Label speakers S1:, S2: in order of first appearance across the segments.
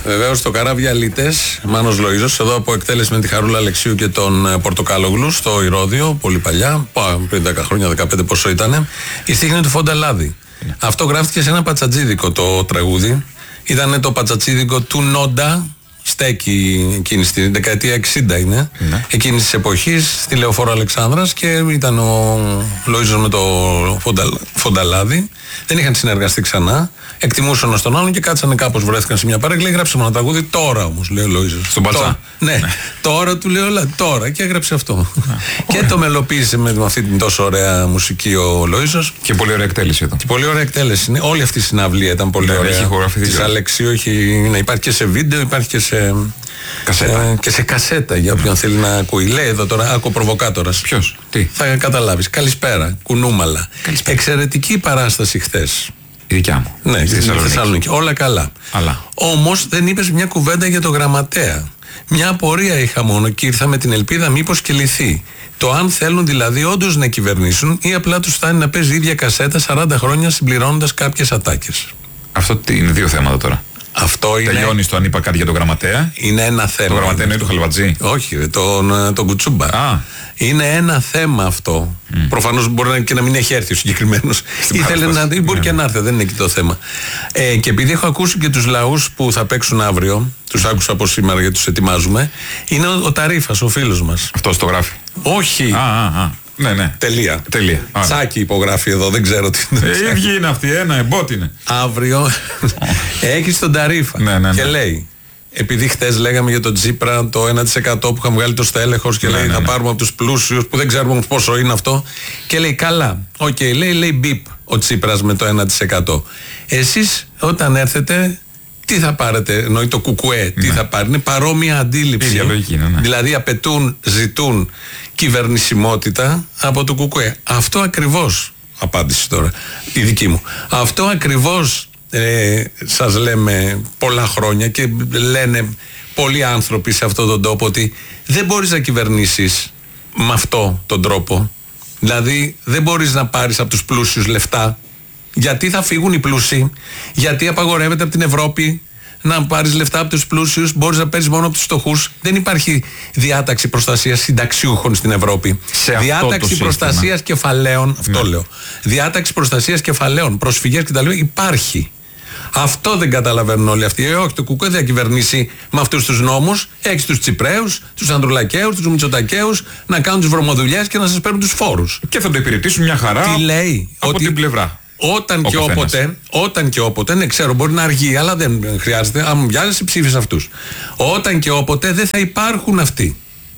S1: Βεβαίως το Καράβια Αλίτες, Μάνος Λοΐζος, εδώ από εκτέλεση με τη Χαρούλα Αλεξίου και τον Πορτοκάλογλου στο Ηρώδειο, πολύ παλιά, πριν 10 χρόνια, 15 πόσο ήτανε. Η στίχη είναι του Φονταλάδη. Αυτό γράφτηκε σε ένα πατσατζίδικο το τραγούδι. Ήταν το πατσατζίδικο του Νόντα. Στέκει εκείνη στην δεκαετία 60 είναι, εκείνης της εποχής, στη Λεωφόρο Αλεξάνδρας, και ήταν ο Λοΐζος με το Φονταλάδη. Δεν είχαν συνεργαστεί ξανά. Εκτιμούσαν ένας τον άλλον και κάτσανε κάπως, βρέθηκαν σε μια παρέκκληση. Γράψε ένα τραγούδι τώρα όμως, λέει ο Λοΐζος.
S2: Στον Πατσά.
S1: Ναι, τώρα του λέω, τώρα, και έγραψε αυτό. Και το μελοποίησε με αυτή την τόσο ωραία μουσική ο Λοΐζος. Και πολύ ωραία εκτέλεση εδώ. Και πολύ ωραία εκτέλεση. Ναι, όλη αυτή η συναυλία ήταν πολύ ωραία. Της Αλεξίου υπάρχει και σε βίντεο, υπάρχει και σε κασέτα. Και σε κασέτα για όποιον θέλει να ακούει. Λέει εδώ τώρα, άκου προβοκάτορας. Ποιος, τι. Θα καταλάβεις. Καλησπέρα, Κουνούμαλα. Εξαιρετική παράσταση χθες. Η δικιά μου. Ναι, στη Θεσσαλονίκη. Όλα καλά. Όμως δεν είπες μια κουβέντα για το γραμματέα. Μια απορία είχα μόνο και ήρθα με την ελπίδα μήπως και λυθεί. Το αν θέλουν δηλαδή όντως να κυβερνήσουν ή απλά τους φτάνει να παίζει ίδια κασέτα 40 χρόνια συμπληρώνοντας κάποιες ατάκες. Αυτό είναι δύο θέματα τώρα. Αυτό είναι. Τελειώνει το αν είπα κάτι για τον γραμματέα. Είναι ένα θέμα. Το γραμματέα είναι του Χαλβατζή. Όχι, τον Κουτσούμπα. Είναι ένα θέμα αυτό. Προφανώς μπορεί και να μην έχει έρθει ο συγκεκριμένος. Ήθελε να δει, μπορεί και να έρθει, δεν είναι εκεί το θέμα. Και επειδή έχω ακούσει και τους λαούς που θα παίξουν αύριο, τους άκουσα από σήμερα γιατί τους ετοιμάζουμε, είναι ο Ταρίφας, ο φίλος μας. Αυτός το γράφει. Όχι. Ναι. Τελεία. Τσάκι υπογράφει εδώ, δεν ξέρω τι είναι. Η ίδια είναι αυτή, ένα εμπότ είναι. Αύριο έχει τον Ταρίφα και λέει, επειδή χτες λέγαμε για τον Τσίπρα το 1% που είχαμε βγάλει το στέλεχος και λέει θα πάρουμε από τους πλούσιους που δεν ξέρουμε πόσο είναι αυτό, και λέει καλά, λέει μπιπ ο Τσίπρας με το 1%. Εσείς όταν έρθετε τι θα πάρετε, εννοεί το κουκουέ, τι θα πάρει, είναι παρόμοια αντίληψη. Δηλαδή απαιτούν, ζητούν κυβερνησιμότητα από το κουκουέ. Αυτό ακριβώς, απάντηση τώρα η δική μου, αυτό ακριβώς σας λέμε πολλά χρόνια και λένε πολλοί άνθρωποι σε αυτόν τον τόπο, ότι δεν μπορείς να κυβερνήσεις με αυτόν τον τρόπο. Δηλαδή δεν μπορείς να πάρεις από τους πλούσιους λεφτά. Γιατί θα φύγουν οι πλούσιοι, γιατί απαγορεύεται από την Ευρώπη να πάρεις λεφτά από τους πλούσιους, μπορείς να παίρνεις μόνο από τους φτωχούς. Δεν υπάρχει διάταξη προστασίας συνταξιούχων στην Ευρώπη. Διάταξη προστασίας κεφαλαίων, αυτό λέω. Διάταξη προστασίας κεφαλαίων, προσφυγές κτλ. Υπάρχει. Αυτό δεν καταλαβαίνουν όλοι αυτοί. Όχι, το κουκουέ δεν θα κυβερνήσει με αυτούς τους νόμους. Έχεις τους Τσιπραίους, τους Ανδρουλακαίους, τους Μητσοτακαίους να κάνουν τις βρωμοδουλειές και να σας παίρνουν τους φόρους. Και θα το υπηρετήσουν μια χαρά. Τι λέει, από την πλευρά. Όταν και όποτε, ναι, ξέρω, μπορεί να αργεί, αλλά δεν χρειάζεται. Αν μου βιάζεσαι, ψήφισε αυτούς. Όταν και όποτε δεν θα υπάρχουν αυτοί.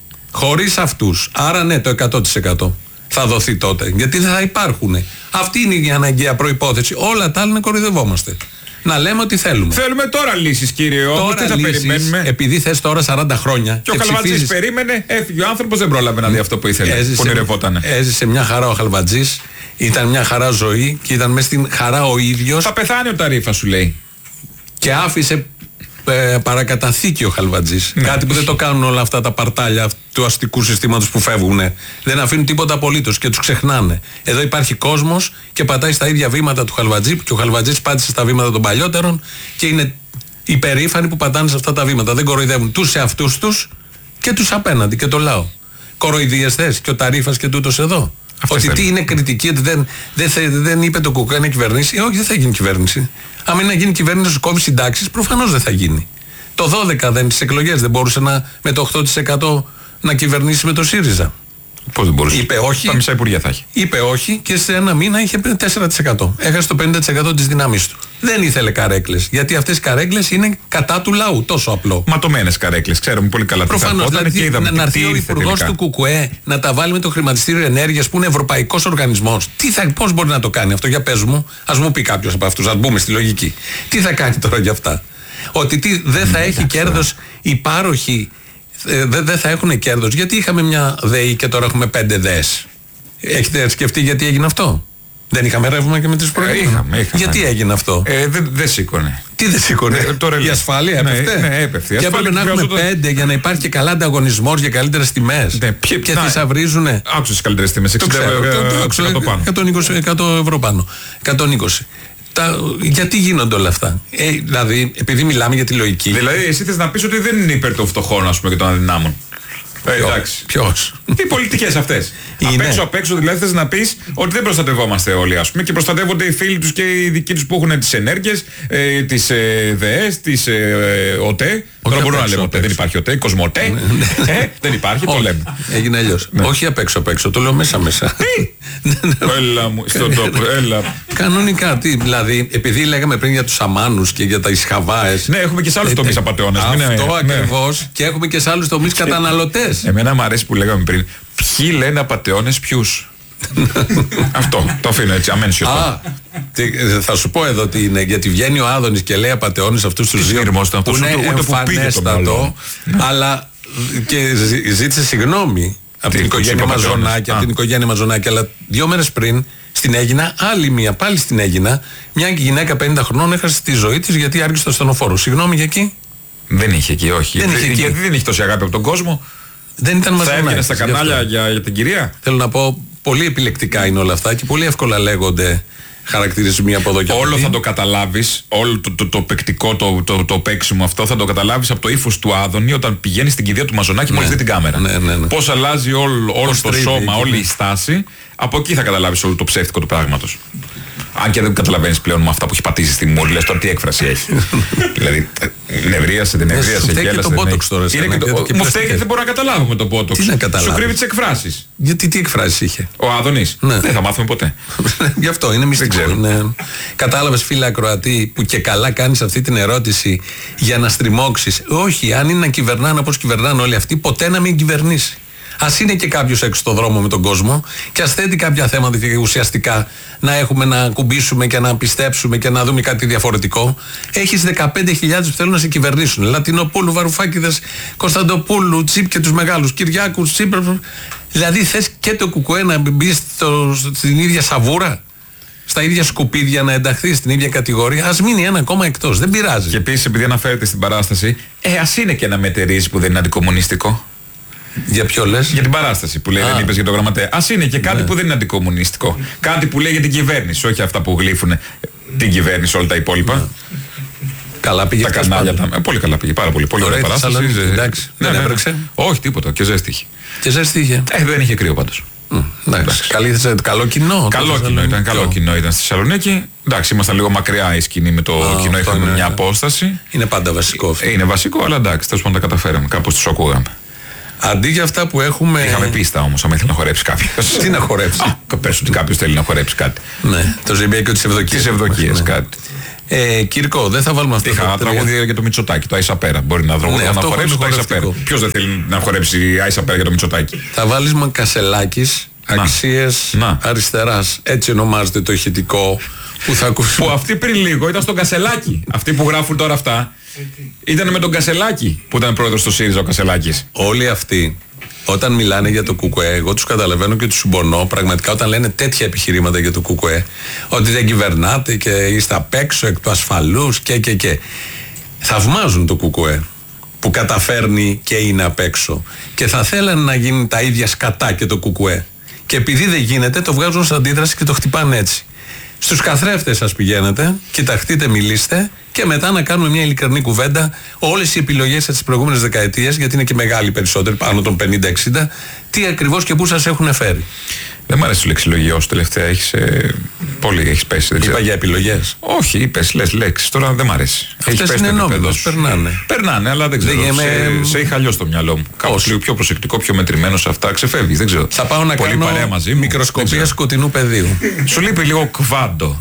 S1: Χωρίς αυτούς. Άρα, ναι, το 100% θα δοθεί τότε. Γιατί δεν θα υπάρχουν. Αυτή είναι η αναγκαία προϋπόθεση. Όλα τα άλλα να κοροϊδευόμαστε. Να λέμε ότι θέλουμε. Θέλουμε τώρα λύσεις, κύριε. Όμως τι θα περιμένουμε. Επειδή θες τώρα 40 χρόνια. Και ο Χαλβατζής περίμενε, έφυγε ο άνθρωπος, δεν πρόλαβε να δει αυτό που ήθελε. Έζησε μια χαρά ο Χαλβατζής. Ήταν μια χαρά ζωή και ήταν μέσα στην χαρά ο ίδιος. Θα πεθάνει ο Ταρίφα, σου λέει. Και άφησε παρακαταθήκη ο Χαλβατζής. Κάτι που δεν το κάνουν όλα αυτά τα παρτάλια του αστικού συστήματος που φεύγουν. Δεν αφήνουν τίποτα απολύτως και τους ξεχνάνε. Εδώ υπάρχει κόσμος και πατάει στα ίδια βήματα του Χαλβατζή, και ο Χαλβατζής πάτησε στα βήματα των παλιότερων και είναι υπερήφανοι που πατάνε σε αυτά τα βήματα. Δεν κοροϊδεύουν τους εαυτούς τους και τους απέναντι και το λαό. Κοροϊδίες θες και ο Ταρίφας και τούτος εδώ. Ότι τι είναι κριτική, ότι δεν είπε το κουκουέ να κυβερνήσει. Όχι, δεν θα γίνει κυβέρνηση. Αν είναι να γίνει κυβέρνηση, να σου κόβει συντάξεις, προφανώς δεν θα γίνει. Το 12 στις εκλογές δεν μπορούσε με το 8% να κυβερνήσει με το ΣΥΡΙΖΑ. Πώς δεν μπορούσε. Είπε όχι. Τα μισά υπουργεία θα έχει. Είπε όχι και σε ένα μήνα είχε 4%. Έχασε το 50% της δύναμής του. Δεν ήθελε καρέκλες. Γιατί αυτές οι καρέκλες είναι κατά του λαού. Τόσο απλό. Ματωμένες καρέκλες. Ξέρουμε πολύ καλά. Προφανώς. Δηλαδή, να έρθει ο υπουργός του ΚΚΕ να τα βάλει με το χρηματιστήριο ενέργειας που είναι ευρωπαϊκός οργανισμός. Πώς μπορεί να το κάνει αυτό, για πες μου. Ας μου πει κάποιος από αυτούς. Ας μπούμε στη λογική. Τι θα κάνει τώρα για αυτά. Ότι δεν θα έχει κέρδος οι πάροχοι. Δεν θα έχουν κέρδος. Γιατί είχαμε μια ΔΕΗ και τώρα έχουμε 5 ΔΕΕΣ. Έχετε σκεφτεί γιατί έγινε αυτό? Δεν είχαμε ρεύμα και με τις προηγούμενες? Είχαμε. Γιατί έγινε αυτό? Δεν σήκωνε. Τι δεν σήκωνε? Η ασφάλεια έπεφτε. Ναι, έπεφτε. Και έπρεπε να έχουμε 5 για να υπάρχει και καλά ανταγωνισμός για καλύτερες τιμές. Και θησαυρίζουνε. Άκουσες τις καλύτερες τιμές. 60 ευρώ πάνω. 120 ευρώ πάνω. 120. Γιατί γίνονται όλα αυτά. Δηλαδή, επειδή μιλάμε για τη λογική.
S2: Δηλαδή, εσύ θες να πεις ότι δεν είναι υπέρ των φτωχών, ας πούμε, και των αδυνάμων. Εντάξει.
S1: Ποιος?
S2: Οι πολιτικές αυτές. Απ' έξω δηλαδή θες να πεις ότι δεν προστατευόμαστε όλοι, ας πούμε, και προστατεύονται οι φίλοι τους και οι δικοί τους που έχουν τις ενέργειες, τις ΔΕΕΣ, τις ΟΤΕ. Τώρα μπορούμε να λέμε ΟΤΕ, δεν υπάρχει ΟΤΕ, Κοσμοτέ. Δεν υπάρχει, το λέμε.
S1: Έγινε αλλιώς. Όχι απ' έξω, το λέω μέσα.
S2: Έλα μου, στον τόπο, έλα.
S1: Κανονικά, δηλαδή, επειδή λέγαμε πριν για τους αμάνους και για τα ισχαβάες.
S2: Ναι, έχουμε και σε άλλους τομείς απατεώνες.
S1: Αυτό ακριβώς. Και έχουμε και σε άλλους τομείς καταναλωτές.
S2: Εμένα μου αρέσει που λέγαμε πριν. Ποιοι λένε απατεώνες ποιους. Αυτό, το αφήνω έτσι, αμένσιο.
S1: Θα σου πω εδώ τι είναι, γιατί βγαίνει ο Άδωνης και λέει απατεώνες αυτούς τους δύο που είναι εμφανέστατο, αλλά και ζήτησε συγγνώμη από την οικογένεια Μαζονάκη, αλλά 2 μέρες πριν στην Αίγινα, άλλη μία, πάλι στην Αίγινα, μια γυναίκα 50 χρονών έχασε τη ζωή της γιατί άργησε το ασθενοφόρο. Συγγνώμη για εκεί.
S2: Δεν είχε εκεί, όχι. Γιατί δεν είχε τόση αγάπη από τον κόσμο.
S1: Δεν ήταν Μαζονάκη.
S2: Θα έβγαινε στα κανάλια για την κυρία.
S1: Θέλω να πω, πολύ επιλεκτικά είναι όλα αυτά και πολύ εύκολα λέγονται χαρακτηρισμοί από εδώ και από εκεί.
S2: Όλο θα το καταλάβεις, όλο το παικτικό, το παίξιμο αυτό θα το καταλάβεις από το ύφος του Άδωνη όταν πηγαίνει στην κηδεία του Μαζονάκη μόλις δει την κάμερα. Πώς αλλάζει όλο το σώμα, όλη η στάση. Από εκεί θα καταλάβεις όλο το ψεύτικο του πράγματος. Αν και δεν καταλαβαίνεις πλέον με αυτά που έχει πατήσει στη μούρη, λες τώρα τι έκφραση έχει. Δηλαδή, νευρίασε, δεν νευρίασε, γέλασε. Μου φταίει γιατί δεν μπορώ να καταλάβω με το Botox. Σου κρύβει τις εκφράσεις.
S1: Γιατί τι εκφράσεις είχε?
S2: Ο Άδωνης. Δεν θα μάθουμε ποτέ.
S1: Γι' αυτό είναι μυστικό. Κατάλαβες, φίλε ακροατή, που και καλά κάνεις αυτή την ερώτηση για να στριμώξεις. Όχι, αν είναι να κυβερνάνε όπως κυβερνάνε όλοι αυτοί, ποτέ να μην κυβερνήσει. Ας είναι και κάποιος έξω στον δρόμο με τον κόσμο και ας θέτει κάποια θέματα και ουσιαστικά να έχουμε να κουμπίσουμε και να πιστέψουμε και να δούμε κάτι διαφορετικό. Έχεις 15.000 που θέλουν να σε κυβερνήσουν. Λατινοπούλου, Βαρουφάκηδες, Κωνσταντοπούλου, Τσίπ και τους μεγάλους, Κυριάκους, Τσίπ. Δηλαδή θες και το ΚΚΕ να μπει στην ίδια σαβούρα, στα ίδια σκουπίδια, να ενταχθεί στην ίδια κατηγορία. Ας μείνει ένα κόμμα εκτός. Δεν πειράζει.
S2: Και επίσης, επειδή αναφέρεται στην παράσταση, ας είναι και ένα μετερίζει που δεν είναι αντικομμουνιστικό.
S1: Για ποιο λες?
S2: Για την παράσταση που λέει, δεν είπες για το γραμματέα. Ας είναι και κάτι που δεν είναι αντικομμουνιστικό. Κάτι που λέει για την κυβέρνηση, όχι αυτά που γλύφουν την κυβέρνηση, όλα τα υπόλοιπα.
S1: Καλά πήγε.
S2: Τα κανάλια. Πολύ καλά πήγε. Πάρα πολύ. Πολύ ωραία παράσταση.
S1: Εντάξει. Δεν έπρεξε.
S2: Όχι, τίποτα. Και ζέστη είχε.
S1: Και ζέστη είχε.
S2: Δεν είχε κρύο πάντως.
S1: Καλό κοινό.
S2: Καλό κοινό ήταν στη Θεσσαλονίκη. Εντάξει, ήμασταν λίγο μακριά η σκηνή με το κοινό, είχαμε μια απόσταση.
S1: Είναι πάντα βασικό.
S2: Είναι βασικό, αλλά εντάξει, τέλος πάντων τα καταφέραμε. Κάπως τους ακούγαμε.
S1: Αντί για αυτά που έχουμε.
S2: Είχαμε πίστα όμως, άμα ήθελε να χορέψει κάποιος.
S1: Τι να χορέψει?
S2: Πες ότι κάποιος θέλει να χορέψει κάτι.
S1: Ναι, το ζεμπέκιο της ευδοκίας.
S2: Τις ευδοκίες, κάτι.
S1: Κύρκο, δεν θα βάλουμε αυτό.
S2: Είχα τραγούδια για το Μητσοτάκη, το Άισα Πέρα. Μπορεί να χορέψει το Άισα Πέρα. Ποιος δεν θέλει να χορέψει Άισα Πέρα για το Μητσοτάκη?
S1: Θα βάλεις Κασελάκης, αξίες αριστεράς. Έτσι ονομάζεται το ηχητικό που θα ακούσουμε.
S2: Που αυτοί πριν λίγο ήταν στον Κασελάκη. Αυτοί που γράφουν τώρα αυτά. Ήταν με τον Κασελάκη που ήταν πρόεδρος του ΣΥΡΙΖΑ ο Κασελάκης.
S1: Όλοι αυτοί όταν μιλάνε για το ΚΚΕ, εγώ τους καταλαβαίνω και τους συμπονώ πραγματικά όταν λένε τέτοια επιχειρήματα για το ΚΚΕ, ότι δεν κυβερνάτε και είστε απ' έξω εκ του ασφαλούς και. Θαυμάζουν το ΚΚΕ που καταφέρνει και είναι απ' έξω και θα θέλανε να γίνει τα ίδια σκατά και το ΚΚΕ. Και επειδή δεν γίνεται, το βγάζουν σαν αντίδραση και το χτυπάνε έτσι. Στους καθρέφτες σας πηγαίνετε, κοιταχτείτε, μιλήστε και μετά να κάνουμε μια ειλικρινή κουβέντα. Όλες οι επιλογές σας τις προηγούμενες δεκαετίες, γιατί είναι και μεγάλοι περισσότεροι, πάνω των 50-60, τι ακριβώς και πού σας έχουν φέρει.
S2: Δεν μου αρέσει το λεξιλογιό σου τελευταία. Πολύ έχεις πέσει. Δεν
S1: είπα για επιλογές.
S2: Όχι, είπες, λες λέξεις. Τώρα δεν μ' αρέσει.
S1: Αυτές είναι νόμιμες, περνάνε.
S2: Περνάνε, αλλά δεν ξέρω. Σε είχα αλλιώς το μυαλό μου. Κάπως λίγο πιο προσεκτικό, πιο μετρημένο σε αυτά. Ξεφεύγεις, δεν ξέρω.
S1: Θα πάω να κάνω μικροσκοπία σκοτεινού πεδίου.
S2: Σου λείπει λίγο κβάντο.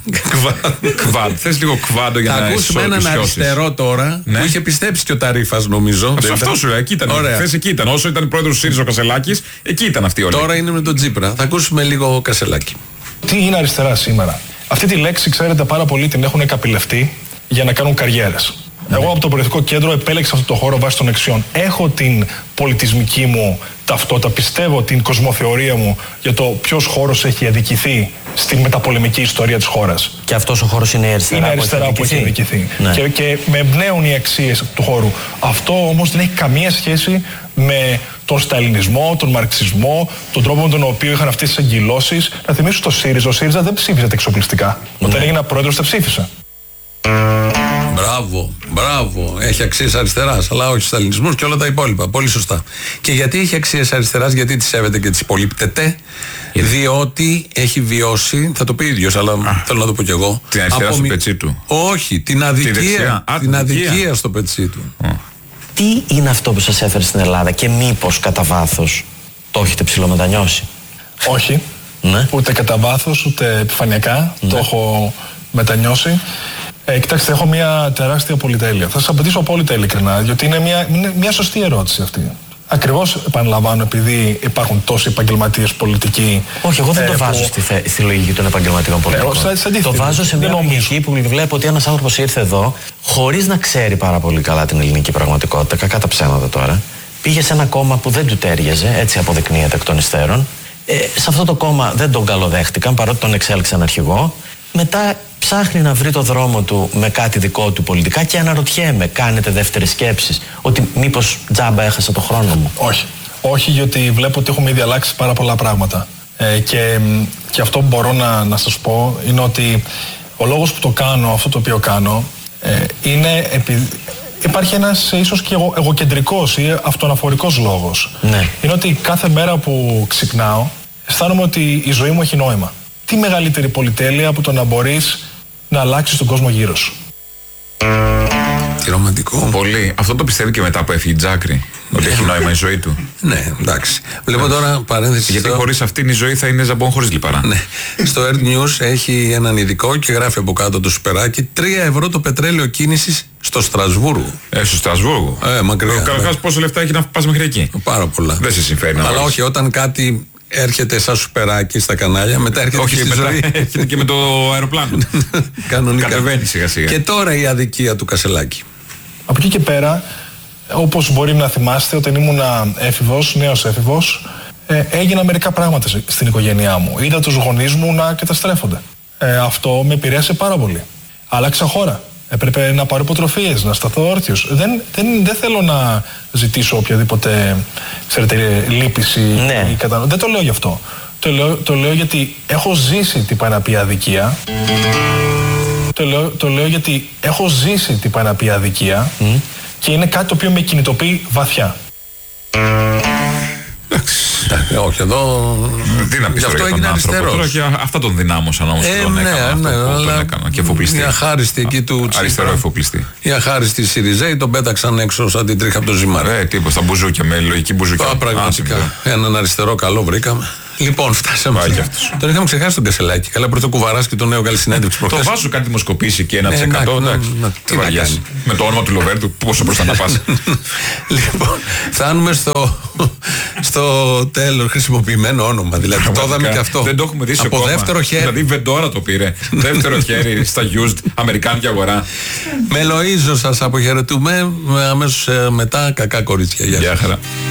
S2: Θες λίγο κβάντο για να
S1: θα ακούσουμε έναν αριστερό τώρα που είχε πιστέψει και ο Ταρίφας, νομίζω.
S2: Αυτό σου λέει, εκεί ήταν. Χθες εκεί ήταν. Όσο ήταν πρόεδρος του ΣΥΡΙΖΑ ο Κασελάκης, εκεί ήταν αυτή όλη.
S1: Τώρα είναι με τον Τσίπρα. Θα ακούσουμε λίγο Κασελάκη.
S3: Τι είναι αριστερά σήμερα? Αυτή τη λέξη, ξέρετε, πάρα πολλοί την έχουν καπηλευτεί για να κάνουν καριέρες. Εγώ από το Πολιτικό Κέντρο επέλεξα αυτό το χώρο βάσει των αξιών. Έχω την πολιτισμική μου ταυτότητα, πιστεύω την κοσμοθεωρία μου για το ποιος χώρος έχει αδικηθεί στη μεταπολεμική ιστορία της χώρας.
S4: Και αυτός ο χώρος είναι αριστερά.
S3: Είναι αριστερά που έχει αδικηθεί. Και με εμπνέουν οι αξίες του χώρου. Αυτό όμως δεν έχει καμία σχέση με τον σταλινισμό, τον μαρξισμό, τον τρόπο με τον οποίο είχαν αυτές τις εγκυλώσεις. Να θυμίσω το ΣΥΡΙΖΑ. Ο ΣΥΡΙΖΑ δεν ψήφιζε εξοπλιστικά. Όταν έγινε πρόεδρος, δεν ψήφισε.
S1: Μπράβο. Έχει αξίες αριστεράς, αλλά όχι σταλινισμός και όλα τα υπόλοιπα. Πολύ σωστά. Και γιατί έχει αξίες αριστεράς, γιατί τις σέβεται και τις υπολείπτεται? Διότι έχει βιώσει, θα το πει ίδιος, αλλά θέλω να το πω κι εγώ.
S2: Την αριστερά στο πετσί του.
S1: Όχι, την αδικία. Την αδικία στο πετσί του.
S4: Τι είναι αυτό που σας έφερε στην Ελλάδα και μήπως κατά βάθος το έχετε ψιλομετανιώσει?
S3: Όχι.
S4: Ναι.
S3: Ούτε κατά βάθος, ούτε επιφανειακά. Το έχω μετανιώσει. Κοιτάξτε, έχω μια τεράστια πολυτέλεια. Θα σας απαντήσω απόλυτα ειλικρινά, διότι είναι μια σωστή ερώτηση αυτή. Ακριβώς, επαναλαμβάνω, επειδή υπάρχουν τόσοι επαγγελματίες πολιτικοί.
S4: Όχι, εγώ δεν το βάζω στη λογική των επαγγελματικών πολιτικών. Το βάζω σε μια λογική που βλέπω ότι ένας άνθρωπος ήρθε εδώ χωρίς να ξέρει πάρα πολύ καλά την ελληνική πραγματικότητα, κακά τα ψέματα τώρα. Πήγε σε ένα κόμμα που δεν του τέριαζε, έτσι αποδεικνύεται εκ των υστέρων. Σε αυτό το κόμμα δεν τον καλοδέχτηκαν, παρότι τον εξέλεξαν αρχηγό. Μετά ψάχνει να βρει το δρόμο του με κάτι δικό του πολιτικά και αναρωτιέμαι, κάνετε δεύτερες σκέψεις ότι μήπως τζάμπα έχασα το χρόνο μου?
S3: Όχι, γιατί βλέπω ότι έχουμε ήδη αλλάξει πάρα πολλά πράγματα. Και αυτό που μπορώ να σας πω είναι ότι ο λόγος που το κάνω, αυτό το οποίο κάνω, είναι υπάρχει ένας ίσως και εγωκεντρικός ή αυτοαναφορικός λόγος.
S4: Ναι.
S3: Είναι ότι κάθε μέρα που ξυπνάω αισθάνομαι ότι η ζωή μου έχει νόημα. Τι μεγαλύτερη πολυτέλεια από το να μπορείς να αλλάξεις τον κόσμο γύρω σου.
S1: Τι ρομαντικό.
S2: Πολύ. Αυτό το πιστεύει και μετά που έφυγε η Τζάκρη. Ότι έχει νόημα η ζωή του.
S1: Ναι, εντάξει. Βλέπω τώρα παρένθεση.
S2: Γιατί χωρίς αυτήν η ζωή θα είναι ζαμπόν χωρίς λιπαρά.
S1: Ναι. Στο Earth News έχει έναν ειδικό και γράφει από κάτω το σουπεράκι 3 ευρώ το πετρέλαιο κίνησης στο Στρασβούργο.
S2: Στο Στρασβούργο.
S1: Μακριά.
S2: Καταρχάς, πόσα λεφτά έχει να πας μέχρι εκεί?
S1: Πάρα πολλά.
S2: Δεν σε συμφέρει να.
S1: Αλλά όχι, όταν κάτι έρχεται σαν σουπεράκι στα κανάλια, μετά έρχεται
S2: όχι,
S1: και στη ζωή.
S2: Έρχεται και με το αεροπλάνο.
S1: Κανονικά.
S2: Κατεβαίνει σιγά σιγά.
S1: Και τώρα η αδικία του Κασελάκη.
S3: Από εκεί και πέρα, όπως μπορεί να θυμάστε, όταν ήμουν νέος έφηβος, έγινα μερικά πράγματα στην οικογένειά μου. Είδα τους γονείς μου να καταστρέφονται. Αυτό με επηρέασε πάρα πολύ. Άλλαξα χώρα. Έπρεπε να πάρω υποτροφίες, να σταθώ όρθιος. Δεν θέλω να ζητήσω οποιαδήποτε, ξέρετε, λύπηση ή κατανοητή. Δεν το λέω γι' αυτό. Το λέω γιατί έχω ζήσει τι πάει να πει αδικία. Το λέω γιατί έχω ζήσει τι πάει να πει αδικία και είναι κάτι το οποίο με κινητοποιεί βαθιά.
S1: Όχι, εδώ.
S2: Τι να πεις
S1: αυτό έγινε αριστερός.
S2: Τώρα και αυτά τον δυνάμωσαν όμως.
S1: Ναι,
S2: έκανα. Και εφοπλιστή.
S1: Η αχάριστη εκεί του
S2: αριστερό εφοπλιστή.
S1: Οι αχάριστοι Σιριζέοι τον πέταξαν έξω σαν την τρίχα από το ζυμάρι.
S2: Τίποτα, στα μπουζούκια, με λογική μπουζούκια.
S1: Πραγματικά. Έναν αριστερό καλό βρήκαμε. Λοιπόν, φτάσαμε. Τον είχαμε ξεχάσει τον Κασελάκη. Καλά, πρώτο κουβαράς και τον νέο καλή συνέντευξη προχθές.
S2: Το βάζω κάτι δημοσκοπήσει και 1%. Τι βαριάς. Με το όνομα του Λοβέρντου, πόσο μπροστά να πας.
S1: Λοιπόν, φτάνουμε στο τέλος, χρησιμοποιημένο όνομα. Δηλαδή, το είδαμε και αυτό.
S2: Δεν το έχουμε δει σε
S1: από
S2: κόμμα.
S1: δεύτερο χέρι.
S2: Δηλαδή, Βεντόρα το πήρε. Δεύτερο χέρι στα used, αμερικάνικη αγορά.
S1: Με Λοΐζο σας αποχαιρετούμε. Αμέσως μετά, κακά κορίτσια.
S2: Γεια χαρά.